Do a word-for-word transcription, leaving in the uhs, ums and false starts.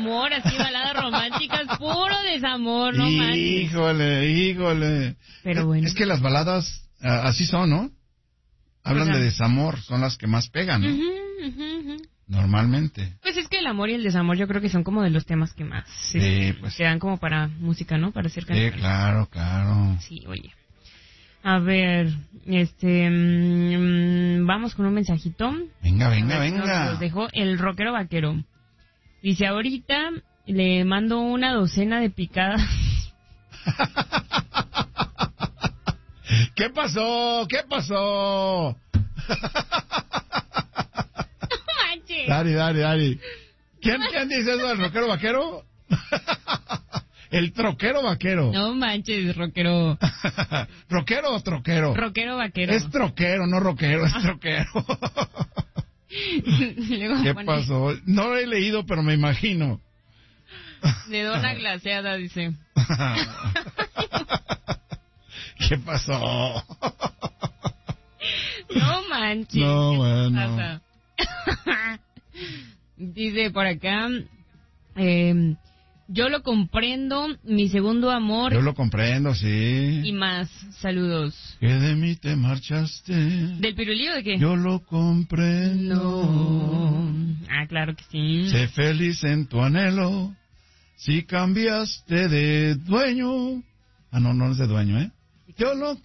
desamor, así baladas románticas, puro desamor, no manches. Híjole, híjole. Pero bueno. Es que las baladas uh, así son, ¿no? Hablan o sea, de desamor, son las que más pegan, ¿no? Uh-huh, uh-huh, uh-huh. Normalmente. Pues es que el amor y el desamor yo creo que son como de los temas que más sí, este, pues, se dan como para música, ¿no? Para hacer canciones. Sí, claro, claro. Sí, oye. A ver, este, mmm, vamos con un mensajito. Venga, venga, venga. Nos dejó el rockero vaquero. Dice, ahorita le mando una docena de picadas. ¿Qué pasó? ¿Qué pasó? Dari, Dari, Dari. ¿Quién, ¿Quién dice eso del rockero vaquero? El troquero vaquero. No manches, rockero. ¿Rockero o troquero? Rockero vaquero. Es troquero, no rockero, es troquero. ¿Qué pone... pasó? No lo he leído, pero me imagino. De dona glaseada, dice. ¿Qué pasó? No manches. No, bueno. Pasa? Dice por acá, eh, yo lo comprendo, mi segundo amor. Yo lo comprendo, sí. Y más, saludos. Que de mí te marchaste. ¿Del pirulío de qué? Yo lo comprendo. No. Ah, claro que sí. Sé feliz en tu anhelo, si cambiaste de dueño. Ah, no, no es de dueño, ¿eh? Yo lo